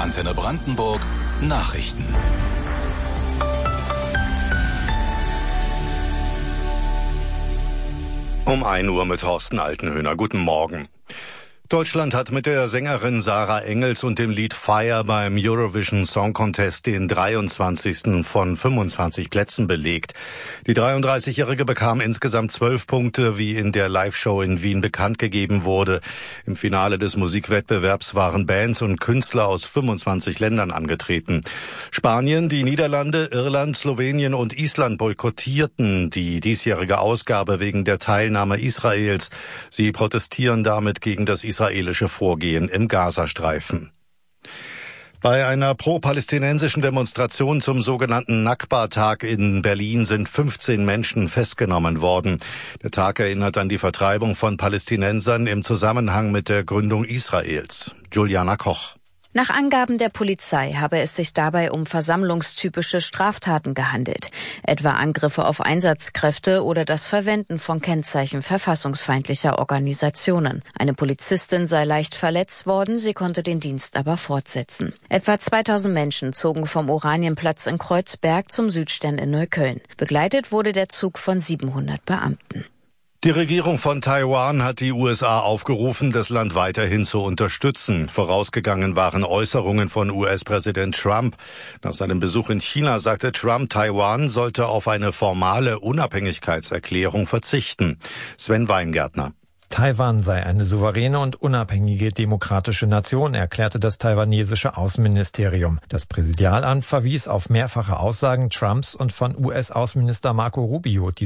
Antenne Brandenburg Nachrichten. Um 1 Uhr mit Thorsten Altenhöhner. Guten Morgen. Deutschland hat mit der Sängerin Sarah Engels und dem Lied Fire beim Eurovision Song Contest den 23. von 25 Plätzen belegt. Die 33-Jährige bekam insgesamt 12 Punkte, wie in der Live-Show in Wien bekannt gegeben wurde. Im Finale des Musikwettbewerbs waren Bands und Künstler aus 25 Ländern angetreten. Spanien, die Niederlande, Irland, Slowenien und Island boykottierten die diesjährige Ausgabe wegen der Teilnahme Israels. Sie protestieren damit gegen das israelische Vorgehen im Gazastreifen. Bei einer pro-palästinensischen Demonstration zum sogenannten Nakba-Tag in Berlin sind 15 Menschen festgenommen worden. Der Tag erinnert an die Vertreibung von Palästinensern im Zusammenhang mit der Gründung Israels. Juliana Koch. Nach Angaben der Polizei habe es sich dabei um versammlungstypische Straftaten gehandelt, etwa Angriffe auf Einsatzkräfte oder das Verwenden von Kennzeichen verfassungsfeindlicher Organisationen. Eine Polizistin sei leicht verletzt worden, sie konnte den Dienst aber fortsetzen. Etwa 2000 Menschen zogen vom Oranienplatz in Kreuzberg zum Südstern in Neukölln. Begleitet wurde der Zug von 700 Beamten. Die Regierung von Taiwan hat die USA aufgerufen, das Land weiterhin zu unterstützen. Vorausgegangen waren Äußerungen von US-Präsident Trump. Nach seinem Besuch in China sagte Trump, Taiwan sollte auf eine formale Unabhängigkeitserklärung verzichten. Sven Weingärtner. Taiwan sei eine souveräne und unabhängige demokratische Nation, erklärte das taiwanesische Außenministerium. Das Präsidialamt verwies auf mehrfache Aussagen Trumps und von US-Außenminister Marco Rubio, die